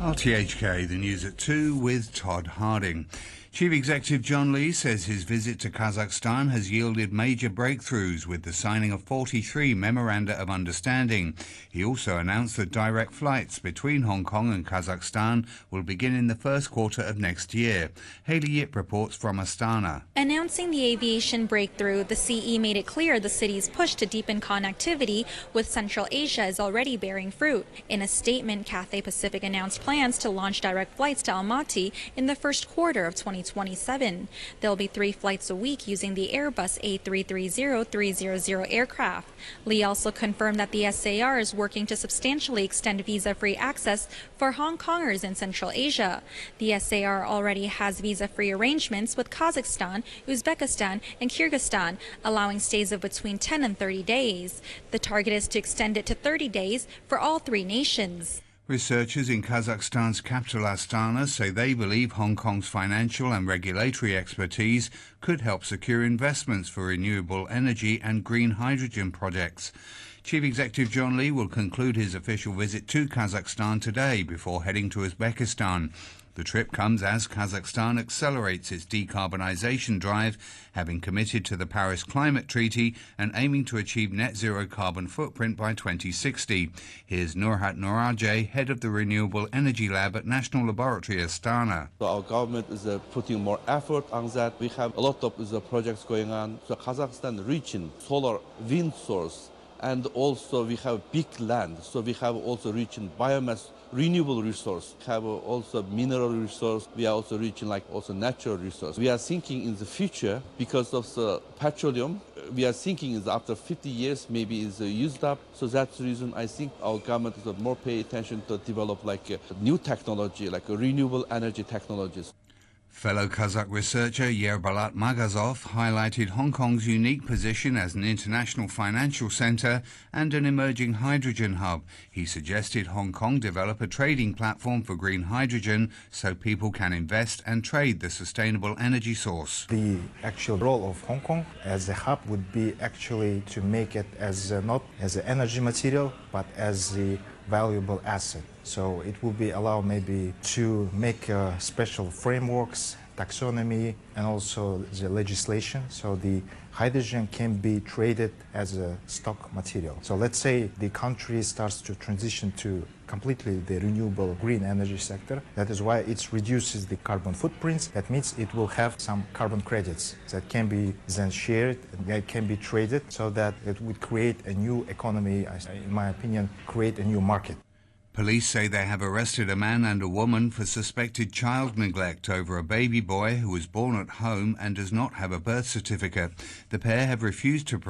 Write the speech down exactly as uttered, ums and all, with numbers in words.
R T H K, the news at two with Todd Harding. Chief Executive John Lee says his visit to Kazakhstan has yielded major breakthroughs with the signing of forty-three memoranda of understanding. He also announced that direct flights between Hong Kong and Kazakhstan will begin in the first quarter of next year. Hayley Yip reports from Astana. Announcing the aviation breakthrough, the C E made it clear the city's push to deepen connectivity with Central Asia is already bearing fruit. In a statement, Cathay Pacific announced plans to launch direct flights to Almaty in the first quarter of twenty twenty-seven. There will be three flights a week using the Airbus A three thirty three hundred aircraft. Lee also confirmed that the S A R is working to substantially extend visa-free access for Hong Kongers in Central Asia. The S A R already has visa-free arrangements with Kazakhstan, Uzbekistan, and Kyrgyzstan, allowing stays of between ten and thirty days. The target is to extend it to thirty days for all three nations. Researchers in Kazakhstan's capital Astana say they believe Hong Kong's financial and regulatory expertise could help secure investments for renewable energy and green hydrogen projects. Chief Executive John Lee will conclude his official visit to Kazakhstan today before heading to Uzbekistan. The trip comes as Kazakhstan accelerates its decarbonisation drive, having committed to the Paris Climate Treaty and aiming to achieve net zero carbon footprint by twenty sixty. Here's Nurhat Noorajeh, head of the Renewable Energy Lab at National Laboratory Astana. So our government is uh, putting more effort on that. We have a lot of uh, projects going on. So Kazakhstan reaching solar wind source, and also we have big land. So we have also reaching biomass renewable resource, have also mineral resource. We are also reaching like also natural resource. We are thinking in the future, because of the petroleum, we are thinking is after fifty years maybe is used up. So that's the reason I think our government is more pay attention to develop like a new technology, like a renewable energy technologies. Fellow Kazakh researcher Yerbalat Magazov highlighted Hong Kong's unique position as an international financial centre and an emerging hydrogen hub. He suggested Hong Kong develop a trading platform for green hydrogen so people can invest and trade the sustainable energy source. The actual role of Hong Kong as a hub would be actually to make it as a, not as an energy material, but as a valuable asset. So it will be allow maybe to make uh, special frameworks, taxonomy, and also the legislation, so the hydrogen can be traded as a stock material. So let's say the country starts to transition to completely the renewable green energy sector. That is why it reduces the carbon footprints. That means it will have some carbon credits that can be then shared and that can be traded, so that it would create a new economy, in my opinion, create a new market. Police say they have arrested a man and a woman for suspected child neglect over a baby boy who was born at home and does not have a birth certificate. The pair have refused to